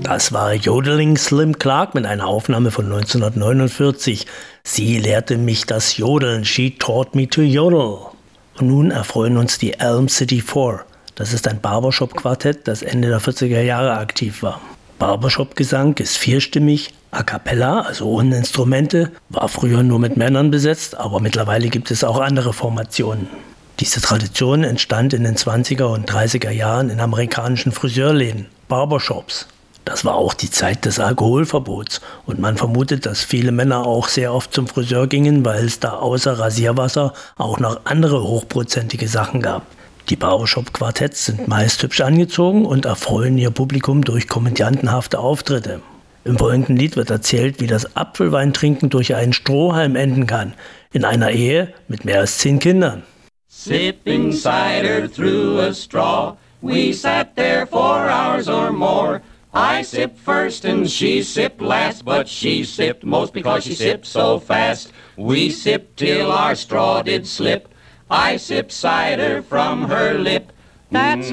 Das war Yodeling Slim Clark mit einer Aufnahme von 1949. Sie lehrte mich das Jodeln. She taught me to yodel. Und nun erfreuen uns die Elm City Four. Das ist ein Barbershop-Quartett, das Ende der 40er Jahre aktiv war. Barbershop-Gesang ist vierstimmig, a cappella, also ohne Instrumente, war früher nur mit Männern besetzt, aber mittlerweile gibt es auch andere Formationen. Diese Tradition entstand in den 20er und 30er Jahren in amerikanischen Friseurläden, Barbershops. Das war auch die Zeit des Alkoholverbots und man vermutet, dass viele Männer auch sehr oft zum Friseur gingen, weil es da außer Rasierwasser auch noch andere hochprozentige Sachen gab. Die Barbershop-Quartetts sind meist hübsch angezogen und erfreuen ihr Publikum durch komödiantenhafte Auftritte. Im folgenden Lied wird erzählt, wie das Apfelweintrinken durch einen Strohhalm enden kann, in einer Ehe mit mehr als 10 Kindern. Sipping cider through a straw, we sat there 4 hours or more. I sipped first and she sipped last, but she sipped most because she sipped so fast. We sipped till our straw did slip. I sipped cider from her lip. That's